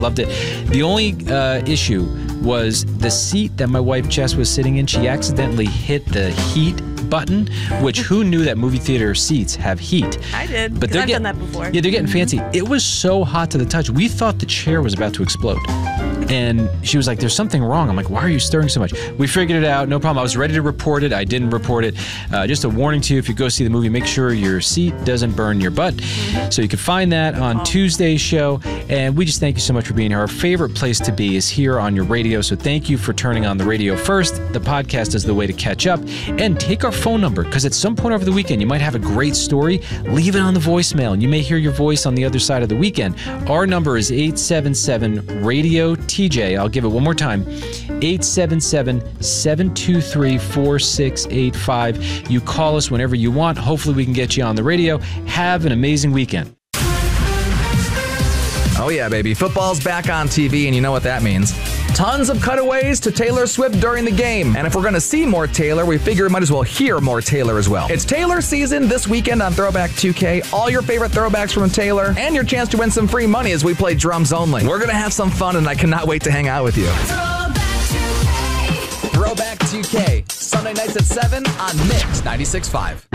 Loved it. The only issue was the seat that my wife Jess was sitting in. She accidentally hit the heat button, which who knew that movie theater seats have heat? I did, but I've done that before. Yeah, they're getting fancy. It was so hot to the touch. We thought the chair was about to explode. And she was like, there's something wrong. I'm like, why are you stirring so much? We figured it out. No problem. I was ready to report it. I didn't report it. Just a warning to you, if you go see the movie, make sure your seat doesn't burn your butt. So you can find that on Tuesday's show. And we just thank you so much for being here. Our favorite place to be is here on your radio. So thank you for turning on the radio first. The podcast is the way to catch up. And take our phone number, because at some point over the weekend, you might have a great story. Leave it on the voicemail, and you may hear your voice on the other side of the weekend. Our number is 877-RADIO-TJ. I'll give it one more time. 877-723-4685. You call us whenever you want. Hopefully we can get you on the radio. Have an amazing weekend. Oh yeah, baby. Football's back on TV, and you know what that means. Tons of cutaways to Taylor Swift during the game. And if we're going to see more Taylor, we figure we might as well hear more Taylor as well. It's Taylor season this weekend on Throwback 2K. All your favorite throwbacks from Taylor, and your chance to win some free money as we play drums only. We're going to have some fun, and I cannot wait to hang out with you. Throwback 2K, Sunday nights at 7 on Mix 96.5.